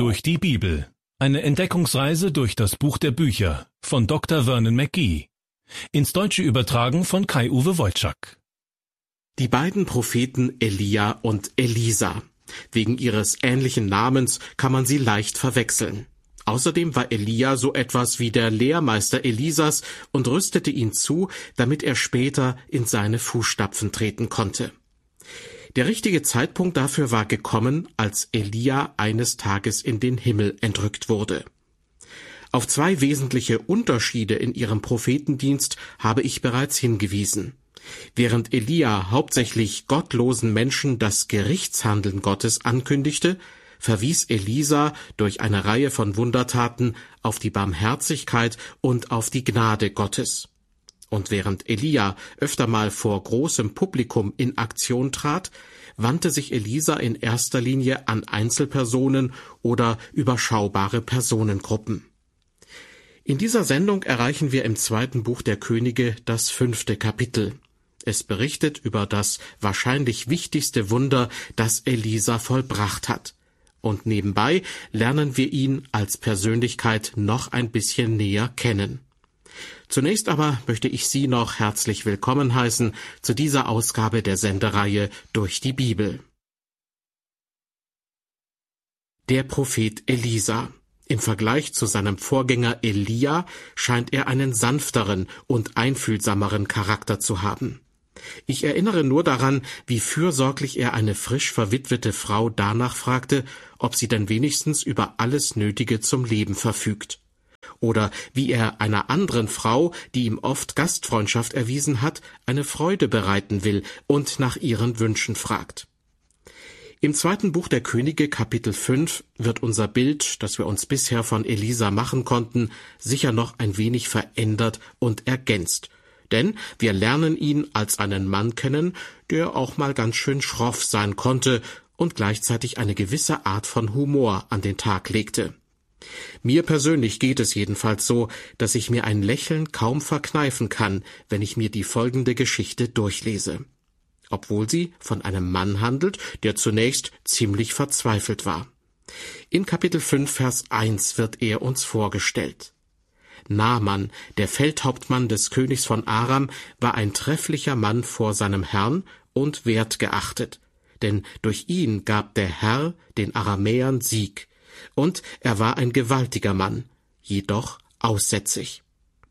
durch die Bibel. Eine Entdeckungsreise durch das Buch der Bücher von Dr. Vernon McGee. Ins Deutsche übertragen von Kai-Uwe Wojczak. Die beiden Propheten Elia und Elisa. Wegen ihres ähnlichen Namens kann man sie leicht verwechseln. Außerdem war Elia so etwas wie der Lehrmeister Elisas und rüstete ihn zu, damit er später in seine Fußstapfen treten konnte. Der richtige Zeitpunkt dafür war gekommen, als Elia eines Tages in den Himmel entrückt wurde. Auf zwei wesentliche Unterschiede in ihrem Prophetendienst habe ich bereits hingewiesen. Während Elia hauptsächlich gottlosen Menschen das Gerichtshandeln Gottes ankündigte, verwies Elisa durch eine Reihe von Wundertaten auf die Barmherzigkeit und auf die Gnade Gottes. Und während Elia öfter mal vor großem Publikum in Aktion trat, wandte sich Elisa in erster Linie an Einzelpersonen oder überschaubare Personengruppen. In dieser Sendung erreichen wir im 2. Buch der Könige das 5. Kapitel. Es berichtet über das wahrscheinlich wichtigste Wunder, das Elisa vollbracht hat. Und nebenbei lernen wir ihn als Persönlichkeit noch ein bisschen näher kennen. Zunächst aber möchte ich Sie noch herzlich willkommen heißen zu dieser Ausgabe der Sendereihe Durch die Bibel. Der Prophet Elisa. Im Vergleich zu seinem Vorgänger Elia scheint er einen sanfteren und einfühlsameren Charakter zu haben. Ich erinnere nur daran, wie fürsorglich er eine frisch verwitwete Frau danach fragte, ob sie denn wenigstens über alles Nötige zum Leben verfügt. Oder wie er einer anderen Frau, die ihm oft Gastfreundschaft erwiesen hat, eine Freude bereiten will und nach ihren Wünschen fragt. Im 2. Buch der Könige, Kapitel 5, wird unser Bild, das wir uns bisher von Elisa machen konnten, sicher noch ein wenig verändert und ergänzt. Denn wir lernen ihn als einen Mann kennen, der auch mal ganz schön schroff sein konnte und gleichzeitig eine gewisse Art von Humor an den Tag legte. Mir persönlich geht es jedenfalls so, dass ich mir ein Lächeln kaum verkneifen kann, wenn ich mir die folgende Geschichte durchlese. Obwohl sie von einem Mann handelt, der zunächst ziemlich verzweifelt war. In Kapitel 5, Vers 1 wird er uns vorgestellt. Naaman, der Feldhauptmann des Königs von Aram, war ein trefflicher Mann vor seinem Herrn und wertgeachtet, denn durch ihn gab der Herr den Aramäern Sieg. Und er war ein gewaltiger Mann, jedoch aussätzig.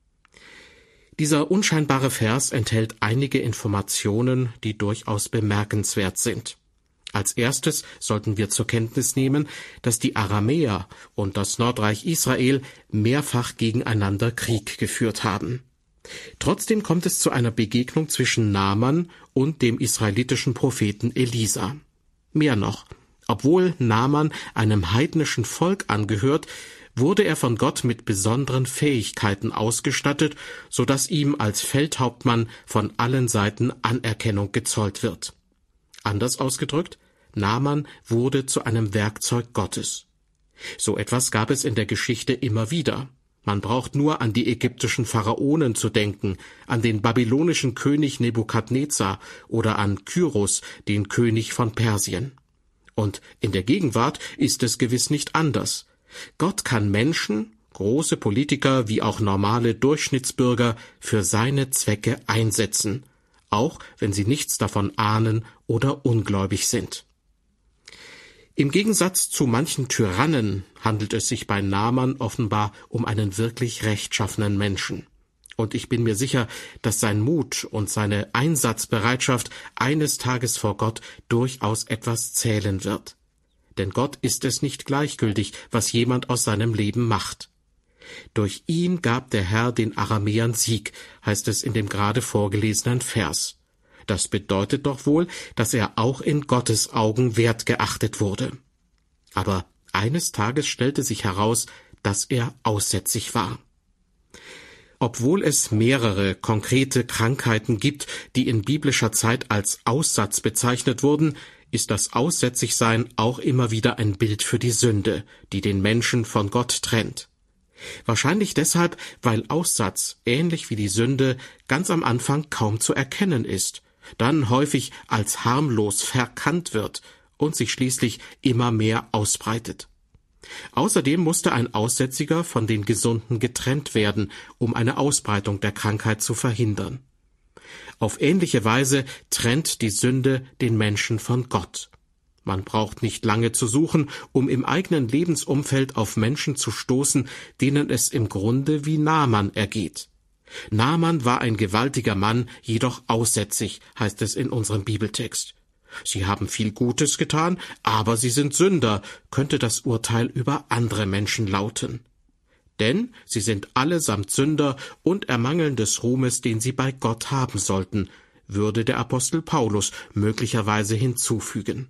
Dieser unscheinbare Vers enthält einige Informationen, die durchaus bemerkenswert sind. Als erstes sollten wir zur Kenntnis nehmen, dass die Aramäer und das Nordreich Israel mehrfach gegeneinander Krieg geführt haben. Trotzdem kommt es zu einer Begegnung zwischen Naaman und dem israelitischen Propheten Elisa. Mehr noch. Obwohl Naaman einem heidnischen Volk angehört, wurde er von Gott mit besonderen Fähigkeiten ausgestattet, so dass ihm als Feldhauptmann von allen Seiten Anerkennung gezollt wird. Anders ausgedrückt, Naaman wurde zu einem Werkzeug Gottes. So etwas gab es in der Geschichte immer wieder. Man braucht nur an die ägyptischen Pharaonen zu denken, an den babylonischen König Nebukadnezar oder an Kyros, den König von Persien. Und in der Gegenwart ist es gewiss nicht anders. Gott kann Menschen, große Politiker wie auch normale Durchschnittsbürger, für seine Zwecke einsetzen, auch wenn sie nichts davon ahnen oder ungläubig sind. Im Gegensatz zu manchen Tyrannen handelt es sich bei Naaman offenbar um einen wirklich rechtschaffenen Menschen. Und ich bin mir sicher, dass sein Mut und seine Einsatzbereitschaft eines Tages vor Gott durchaus etwas zählen wird. Denn Gott ist es nicht gleichgültig, was jemand aus seinem Leben macht. Durch ihn gab der Herr den Aramäern Sieg, heißt es in dem gerade vorgelesenen Vers. Das bedeutet doch wohl, dass er auch in Gottes Augen wertgeachtet wurde. Aber eines Tages stellte sich heraus, dass er aussätzig war. Obwohl es mehrere konkrete Krankheiten gibt, die in biblischer Zeit als Aussatz bezeichnet wurden, ist das Aussätzigsein auch immer wieder ein Bild für die Sünde, die den Menschen von Gott trennt. Wahrscheinlich deshalb, weil Aussatz, ähnlich wie die Sünde, ganz am Anfang kaum zu erkennen ist, dann häufig als harmlos verkannt wird und sich schließlich immer mehr ausbreitet. Außerdem musste ein Aussätziger von den Gesunden getrennt werden, um eine Ausbreitung der Krankheit zu verhindern. Auf ähnliche Weise trennt die Sünde den Menschen von Gott. Man braucht nicht lange zu suchen, um im eigenen Lebensumfeld auf Menschen zu stoßen, denen es im Grunde wie Naaman ergeht. Naaman war ein gewaltiger Mann, jedoch aussätzig, heißt es in unserem Bibeltext. Sie haben viel Gutes getan, aber sie sind Sünder, könnte das Urteil über andere Menschen lauten. Denn sie sind allesamt Sünder und ermangeln des Ruhmes, den sie bei Gott haben sollten, würde der Apostel Paulus möglicherweise hinzufügen.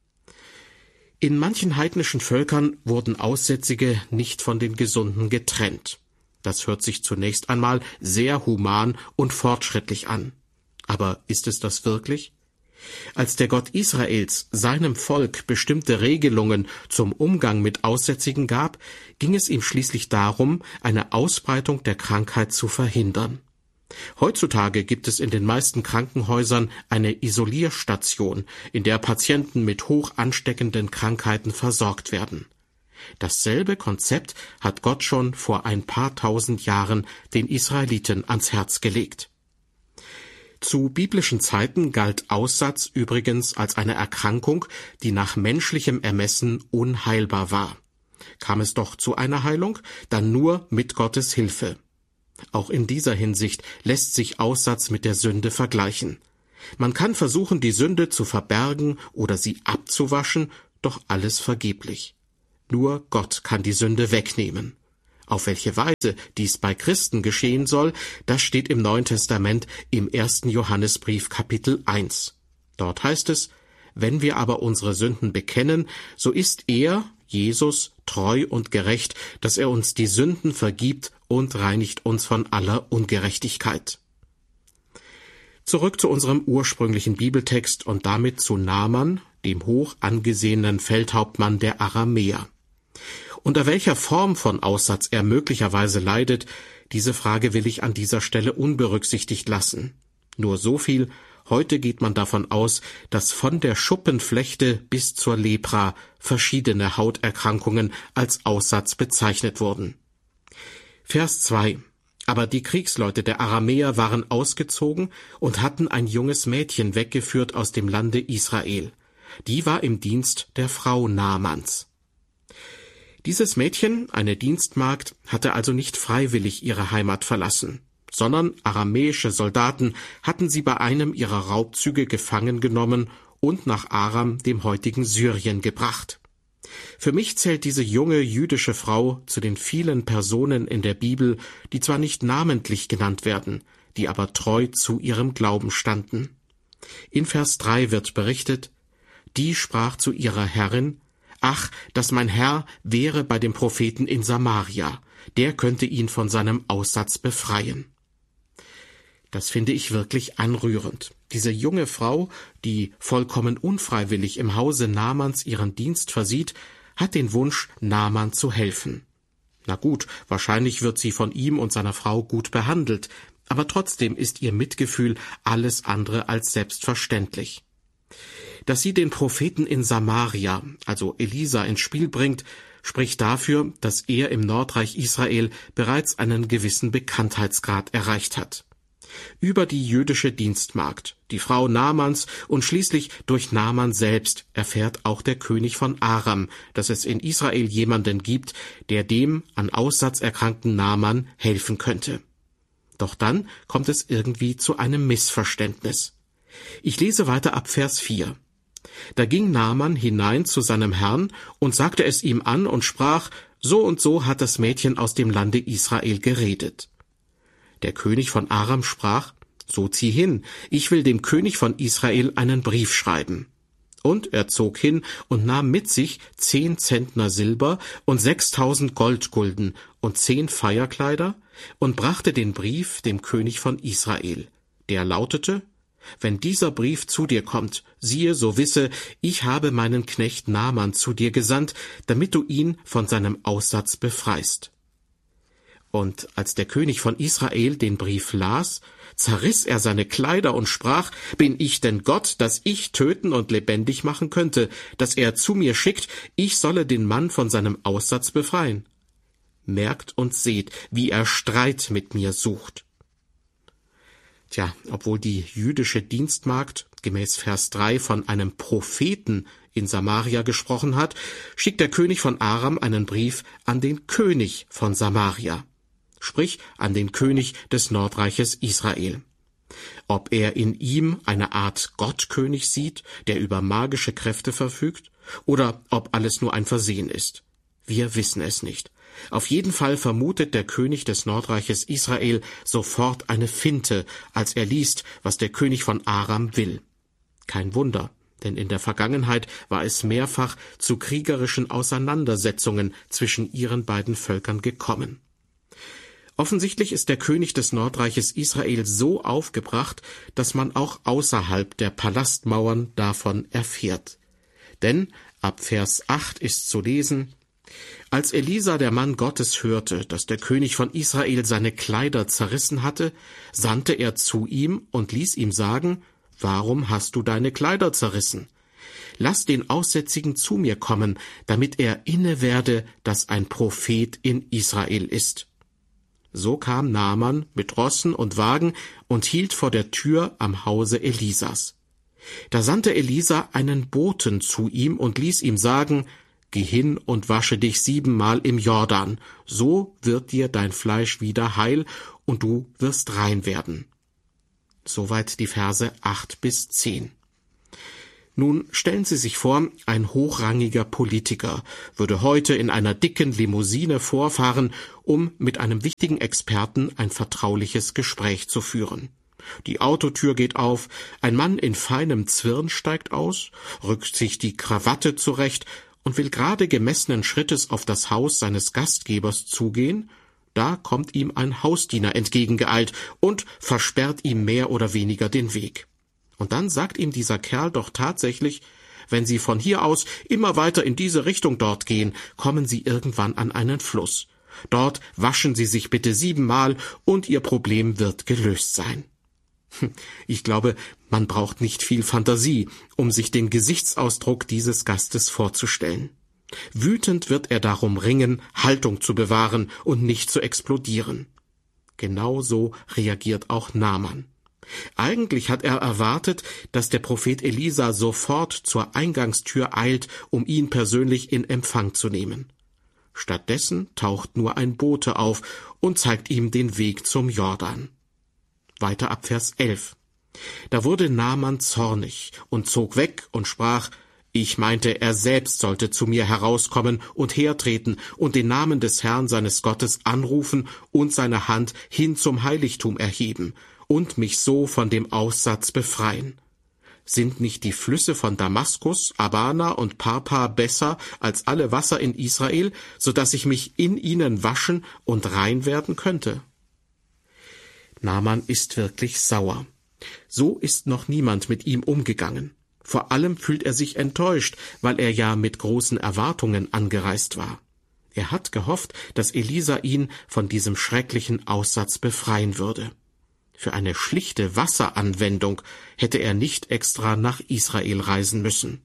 In manchen heidnischen Völkern wurden Aussätzige nicht von den Gesunden getrennt. Das hört sich zunächst einmal sehr human und fortschrittlich an. Aber ist es das wirklich? Als der Gott Israels seinem Volk bestimmte Regelungen zum Umgang mit Aussätzigen gab, ging es ihm schließlich darum, eine Ausbreitung der Krankheit zu verhindern. Heutzutage gibt es in den meisten Krankenhäusern eine Isolierstation, in der Patienten mit hoch ansteckenden Krankheiten versorgt werden. Dasselbe Konzept hat Gott schon vor ein paar tausend Jahren den Israeliten ans Herz gelegt. Zu biblischen Zeiten galt Aussatz übrigens als eine Erkrankung, die nach menschlichem Ermessen unheilbar war. Kam es doch zu einer Heilung, dann nur mit Gottes Hilfe. Auch in dieser Hinsicht lässt sich Aussatz mit der Sünde vergleichen. Man kann versuchen, die Sünde zu verbergen oder sie abzuwaschen, doch alles vergeblich. Nur Gott kann die Sünde wegnehmen. Auf welche Weise dies bei Christen geschehen soll, das steht im Neuen Testament im 1. Johannesbrief Kapitel 1. Dort heißt es: Wenn wir aber unsere Sünden bekennen, so ist er, Jesus, treu und gerecht, dass er uns die Sünden vergibt und reinigt uns von aller Ungerechtigkeit. Zurück zu unserem ursprünglichen Bibeltext und damit zu Naaman, dem hoch angesehenen Feldhauptmann der Aramäer. Unter welcher Form von Aussatz er möglicherweise leidet, diese Frage will ich an dieser Stelle unberücksichtigt lassen. Nur so viel: Heute geht man davon aus, dass von der Schuppenflechte bis zur Lepra verschiedene Hauterkrankungen als Aussatz bezeichnet wurden. Vers 2: Aber die Kriegsleute der Aramäer waren ausgezogen und hatten ein junges Mädchen weggeführt aus dem Lande Israel. Die war im Dienst der Frau Naamans. Dieses Mädchen, eine Dienstmagd, hatte also nicht freiwillig ihre Heimat verlassen, sondern aramäische Soldaten hatten sie bei einem ihrer Raubzüge gefangen genommen und nach Aram, dem heutigen Syrien, gebracht. Für mich zählt diese junge jüdische Frau zu den vielen Personen in der Bibel, die zwar nicht namentlich genannt werden, die aber treu zu ihrem Glauben standen. In Vers 3 wird berichtet: Die sprach zu ihrer Herrin: Ach, dass mein Herr wäre bei dem Propheten in Samaria, der könnte ihn von seinem Aussatz befreien. Das finde ich wirklich anrührend. Diese junge Frau, die vollkommen unfreiwillig im Hause Naamans ihren Dienst versieht, hat den Wunsch, Naaman zu helfen. Na gut, wahrscheinlich wird sie von ihm und seiner Frau gut behandelt, aber trotzdem ist ihr Mitgefühl alles andere als selbstverständlich. Dass sie den Propheten in Samaria, also Elisa, ins Spiel bringt, spricht dafür, dass er im Nordreich Israel bereits einen gewissen Bekanntheitsgrad erreicht hat. Über die jüdische Dienstmagd, die Frau Naamans und schließlich durch Naaman selbst erfährt auch der König von Aram, dass es in Israel jemanden gibt, der dem an Aussatz erkrankten Naaman helfen könnte. Doch dann kommt es irgendwie zu einem Missverständnis. Ich lese weiter ab Vers 4. Da ging Naaman hinein zu seinem Herrn und sagte es ihm an und sprach: So und so hat das Mädchen aus dem Lande Israel geredet. Der König von Aram sprach: So zieh hin, ich will dem König von Israel einen Brief schreiben. Und er zog hin und nahm mit sich 10 Zentner Silber und 6.000 Goldgulden und 10 Feierkleider und brachte den Brief dem König von Israel. Der lautete: Wenn dieser Brief zu dir kommt, siehe, so wisse, ich habe meinen Knecht Naaman zu dir gesandt, damit du ihn von seinem Aussatz befreist. Und als der König von Israel den Brief las, zerriss er seine Kleider und sprach: Bin ich denn Gott, dass ich töten und lebendig machen könnte, dass er zu mir schickt, ich solle den Mann von seinem Aussatz befreien? Merkt und seht, wie er Streit mit mir sucht. Tja, obwohl die jüdische Dienstmagd gemäß Vers 3 von einem Propheten in Samaria gesprochen hat, schickt der König von Aram einen Brief an den König von Samaria, sprich an den König des Nordreiches Israel. Ob er in ihm eine Art Gottkönig sieht, der über magische Kräfte verfügt, oder ob alles nur ein Versehen ist. Wir wissen es nicht. Auf jeden Fall vermutet der König des Nordreiches Israel sofort eine Finte, als er liest, was der König von Aram will. Kein Wunder, denn in der Vergangenheit war es mehrfach zu kriegerischen Auseinandersetzungen zwischen ihren beiden Völkern gekommen. Offensichtlich ist der König des Nordreiches Israel so aufgebracht, dass man auch außerhalb der Palastmauern davon erfährt. Denn ab Vers 8 ist zu lesen: Als Elisa, der Mann Gottes, hörte, dass der König von Israel seine Kleider zerrissen hatte, sandte er zu ihm und ließ ihm sagen: Warum hast du deine Kleider zerrissen? Lass den Aussätzigen zu mir kommen, damit er inne werde, dass ein Prophet in Israel ist. So kam Naaman mit Rossen und Wagen und hielt vor der Tür am Hause Elisas. Da sandte Elisa einen Boten zu ihm und ließ ihm sagen: Geh hin und wasche dich 7-mal im Jordan, so wird dir dein Fleisch wieder heil und du wirst rein werden. Soweit die Verse 8-10. Nun stellen Sie sich vor, ein hochrangiger Politiker würde heute in einer dicken Limousine vorfahren, um mit einem wichtigen Experten ein vertrauliches Gespräch zu führen. Die Autotür geht auf, ein Mann in feinem Zwirn steigt aus, rückt sich die Krawatte zurecht und will gerade gemessenen Schrittes auf das Haus seines Gastgebers zugehen, da kommt ihm ein Hausdiener entgegengeeilt und versperrt ihm mehr oder weniger den Weg. Und dann sagt ihm dieser Kerl doch tatsächlich: Wenn Sie von hier aus immer weiter in diese Richtung dort gehen, kommen Sie irgendwann an einen Fluss. Dort waschen Sie sich bitte 7-mal und Ihr Problem wird gelöst sein. Ich glaube, man braucht nicht viel Fantasie, um sich den Gesichtsausdruck dieses Gastes vorzustellen. Wütend wird er darum ringen, Haltung zu bewahren und nicht zu explodieren. Genau so reagiert auch Naaman. Eigentlich hat er erwartet, dass der Prophet Elisa sofort zur Eingangstür eilt, um ihn persönlich in Empfang zu nehmen. Stattdessen taucht nur ein Bote auf und zeigt ihm den Weg zum Jordan. Weiter ab Vers 11. Da wurde Naaman zornig und zog weg und sprach: Ich meinte, er selbst sollte zu mir herauskommen und hertreten und den Namen des Herrn seines Gottes anrufen und seine Hand hin zum Heiligtum erheben und mich so von dem Aussatz befreien. Sind nicht die Flüsse von Damaskus, Abana und Parpa besser als alle Wasser in Israel, so dass ich mich in ihnen waschen und rein werden könnte? Naaman ist wirklich sauer. So ist noch niemand mit ihm umgegangen. Vor allem fühlt er sich enttäuscht, weil er ja mit großen Erwartungen angereist war. Er hat gehofft, dass Elisa ihn von diesem schrecklichen Aussatz befreien würde. Für eine schlichte Wasseranwendung hätte er nicht extra nach Israel reisen müssen.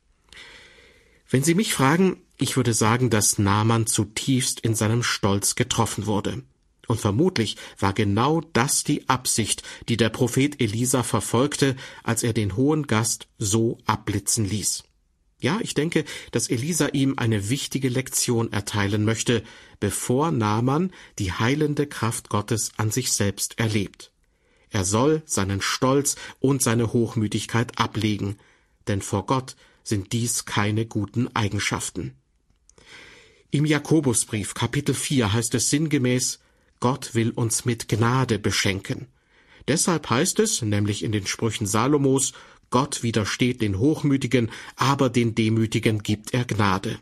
Wenn Sie mich fragen, ich würde sagen, dass Naaman zutiefst in seinem Stolz getroffen wurde. Und vermutlich war genau das die Absicht, die der Prophet Elisa verfolgte, als er den hohen Gast so abblitzen ließ. Ja, ich denke, dass Elisa ihm eine wichtige Lektion erteilen möchte, bevor Naaman die heilende Kraft Gottes an sich selbst erlebt. Er soll seinen Stolz und seine Hochmütigkeit ablegen, denn vor Gott sind dies keine guten Eigenschaften. Im Jakobusbrief Kapitel 4 heißt es sinngemäß: Gott will uns mit Gnade beschenken. Deshalb heißt es, nämlich in den Sprüchen Salomos: Gott widersteht den Hochmütigen, aber den Demütigen gibt er Gnade.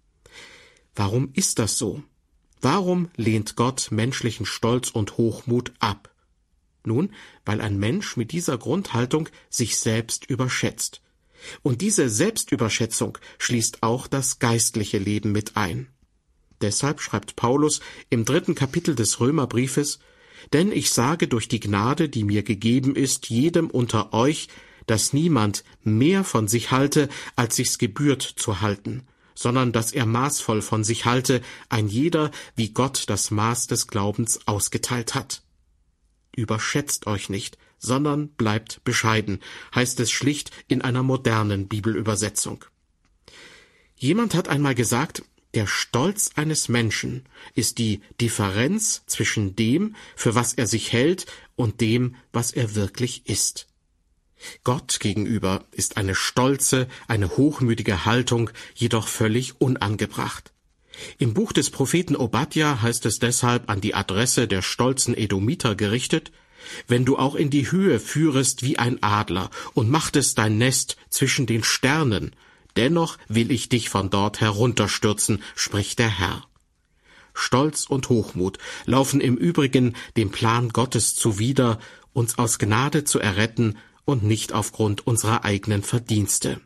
Warum ist das so? Warum lehnt Gott menschlichen Stolz und Hochmut ab? Nun, weil ein Mensch mit dieser Grundhaltung sich selbst überschätzt. Und diese Selbstüberschätzung schließt auch das geistliche Leben mit ein. Deshalb schreibt Paulus im 3. Kapitel des Römerbriefes: Denn ich sage durch die Gnade, die mir gegeben ist, jedem unter euch, dass niemand mehr von sich halte, als sich's gebührt zu halten, sondern dass er maßvoll von sich halte, ein jeder, wie Gott das Maß des Glaubens ausgeteilt hat. Überschätzt euch nicht, sondern bleibt bescheiden, heißt es schlicht in einer modernen Bibelübersetzung. Jemand hat einmal gesagt, der Stolz eines Menschen ist die Differenz zwischen dem, für was er sich hält, und dem, was er wirklich ist. Gott gegenüber ist eine stolze, eine hochmütige Haltung jedoch völlig unangebracht. Im Buch des Propheten Obadja heißt es deshalb an die Adresse der stolzen Edomiter gerichtet: Wenn du auch in die Höhe führest wie ein Adler und machtest dein Nest zwischen den Sternen, dennoch will ich dich von dort herunterstürzen, spricht der Herr. Stolz und Hochmut laufen im Übrigen dem Plan Gottes zuwider, uns aus Gnade zu erretten und nicht aufgrund unserer eigenen Verdienste.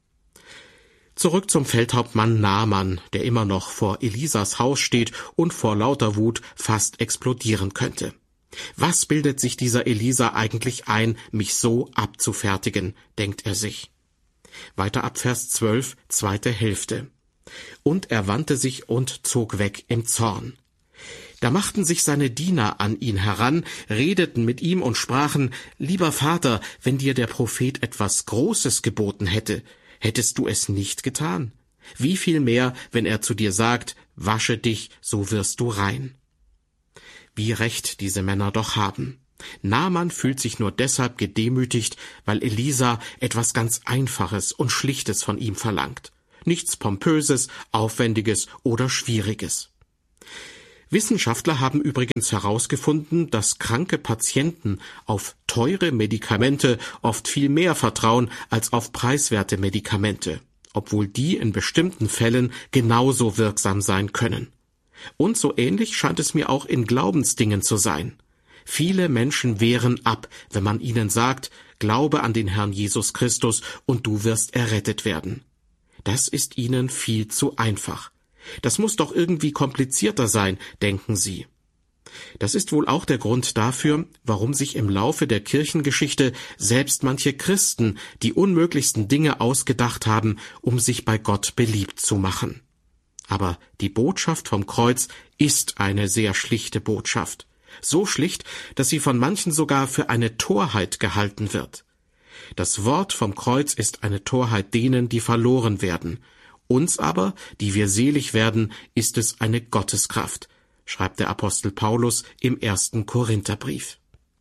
Zurück zum Feldhauptmann Naaman, der immer noch vor Elisas Haus steht und vor lauter Wut fast explodieren könnte. Was bildet sich dieser Elisa eigentlich ein, mich so abzufertigen, denkt er sich. Weiter ab Vers 12, zweite Hälfte. Und er wandte sich und zog weg im Zorn. Da machten sich seine Diener an ihn heran, redeten mit ihm und sprachen: Lieber Vater, wenn dir der Prophet etwas Großes geboten hätte, hättest du es nicht getan? Wie viel mehr, wenn er zu dir sagt: Wasche dich, so wirst du rein. Wie recht diese Männer doch haben. Naaman fühlt sich nur deshalb gedemütigt, weil Elisa etwas ganz Einfaches und Schlichtes von ihm verlangt. Nichts Pompöses, Aufwendiges oder Schwieriges. Wissenschaftler haben übrigens herausgefunden, dass kranke Patienten auf teure Medikamente oft viel mehr vertrauen als auf preiswerte Medikamente, obwohl die in bestimmten Fällen genauso wirksam sein können. Und so ähnlich scheint es mir auch in Glaubensdingen zu sein. Viele Menschen wehren ab, wenn man ihnen sagt: Glaube an den Herrn Jesus Christus und du wirst errettet werden. Das ist ihnen viel zu einfach. Das muss doch irgendwie komplizierter sein, denken sie. Das ist wohl auch der Grund dafür, warum sich im Laufe der Kirchengeschichte selbst manche Christen die unmöglichsten Dinge ausgedacht haben, um sich bei Gott beliebt zu machen. Aber die Botschaft vom Kreuz ist eine sehr schlichte Botschaft. So schlicht, dass sie von manchen sogar für eine Torheit gehalten wird. Das Wort vom Kreuz ist eine Torheit denen, die verloren werden. Uns aber, die wir selig werden, ist es eine Gotteskraft, schreibt der Apostel Paulus im 1. Korintherbrief.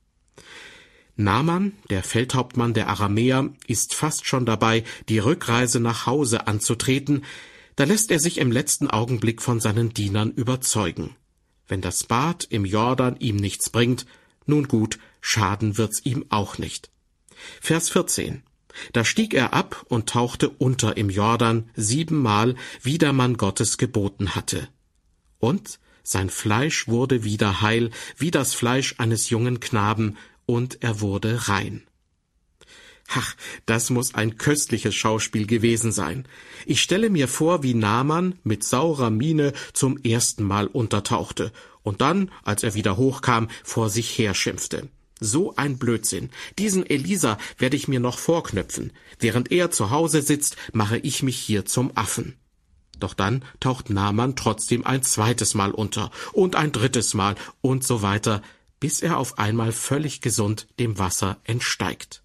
Naaman, der Feldhauptmann der Aramäer, ist fast schon dabei, die Rückreise nach Hause anzutreten. Da lässt er sich im letzten Augenblick von seinen Dienern überzeugen. Wenn das Bad im Jordan ihm nichts bringt, nun gut, schaden wird's ihm auch nicht. Vers 14. Da stieg er ab und tauchte unter im Jordan 7-mal, wie der Mann Gottes geboten hatte. Und sein Fleisch wurde wieder heil, wie das Fleisch eines jungen Knaben, und er wurde rein. Ach, das muss ein köstliches Schauspiel gewesen sein. Ich stelle mir vor, wie Naaman mit saurer Miene zum ersten Mal untertauchte und dann, als er wieder hochkam, vor sich herschimpfte. So ein Blödsinn. Diesen Elisa werde ich mir noch vorknöpfen. Während er zu Hause sitzt, mache ich mich hier zum Affen. Doch dann taucht Naaman trotzdem ein zweites Mal unter und ein drittes Mal und so weiter, bis er auf einmal völlig gesund dem Wasser entsteigt.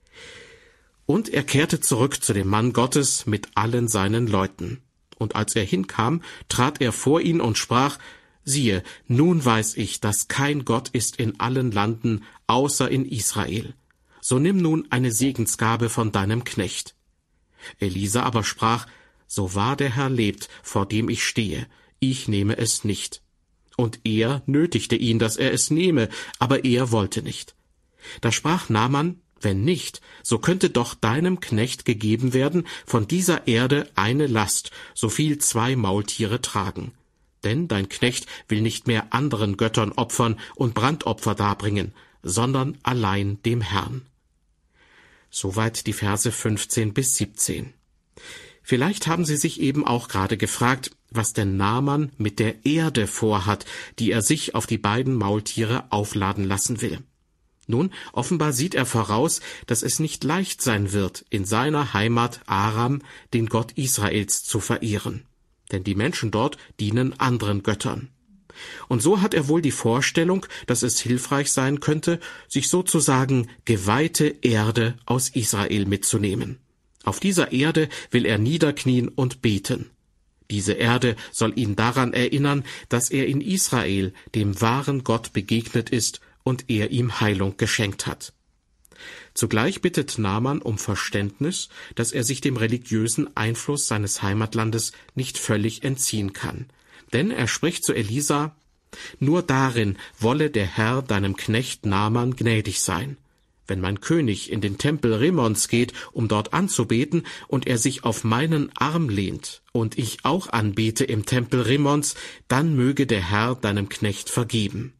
Und er kehrte zurück zu dem Mann Gottes mit allen seinen Leuten. Und als er hinkam, trat er vor ihn und sprach: Siehe, nun weiß ich, dass kein Gott ist in allen Landen, außer in Israel. So nimm nun eine Segensgabe von deinem Knecht. Elisa aber sprach: So wahr der Herr lebt, vor dem ich stehe, ich nehme es nicht. Und er nötigte ihn, dass er es nehme, aber er wollte nicht. Da sprach Naaman: Wenn nicht, so könnte doch deinem Knecht gegeben werden von dieser Erde eine Last, so viel 2 Maultiere tragen. Denn dein Knecht will nicht mehr anderen Göttern opfern und Brandopfer darbringen, sondern allein dem Herrn. Soweit die Verse 15 bis 17. Vielleicht haben Sie sich eben auch gerade gefragt, was denn Naaman mit der Erde vorhat, die er sich auf die beiden Maultiere aufladen lassen will. Nun, offenbar sieht er voraus, dass es nicht leicht sein wird, in seiner Heimat Aram den Gott Israels zu verehren. Denn die Menschen dort dienen anderen Göttern. Und so hat er wohl die Vorstellung, dass es hilfreich sein könnte, sich sozusagen geweihte Erde aus Israel mitzunehmen. Auf dieser Erde will er niederknien und beten. Diese Erde soll ihn daran erinnern, dass er in Israel dem wahren Gott begegnet ist und er ihm Heilung geschenkt hat. Zugleich bittet Naaman um Verständnis, dass er sich dem religiösen Einfluss seines Heimatlandes nicht völlig entziehen kann. Denn er spricht zu Elisa: Nur darin wolle der Herr deinem Knecht Naaman gnädig sein. Wenn mein König in den Tempel Rimmons geht, um dort anzubeten, und er sich auf meinen Arm lehnt, und ich auch anbete im Tempel Rimmons, dann möge der Herr deinem Knecht vergeben.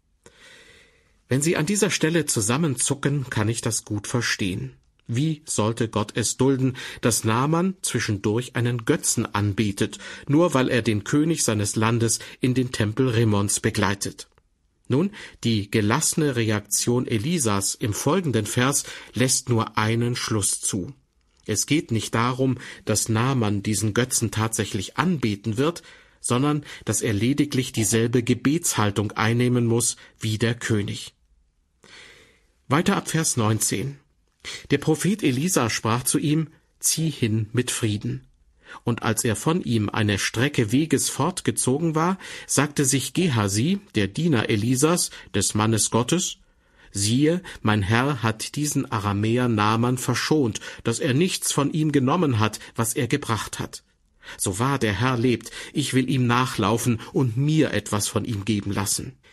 Wenn Sie an dieser Stelle zusammenzucken, kann ich das gut verstehen. Wie sollte Gott es dulden, dass Naaman zwischendurch einen Götzen anbetet, nur weil er den König seines Landes in den Tempel Rimmons begleitet? Nun, die gelassene Reaktion Elisas im folgenden Vers lässt nur einen Schluss zu. Es geht nicht darum, dass Naaman diesen Götzen tatsächlich anbeten wird, sondern dass er lediglich dieselbe Gebetshaltung einnehmen muss wie der König. Weiter ab Vers 19. Der Prophet Elisa sprach zu ihm: Zieh hin mit Frieden. Und als er von ihm eine Strecke Weges fortgezogen war, sagte sich Gehasi, der Diener Elisas, des Mannes Gottes: Siehe, mein Herr hat diesen Aramäer Naaman verschont, dass er nichts von ihm genommen hat, was er gebracht hat. So wahr der Herr lebt, ich will ihm nachlaufen und mir etwas von ihm geben lassen.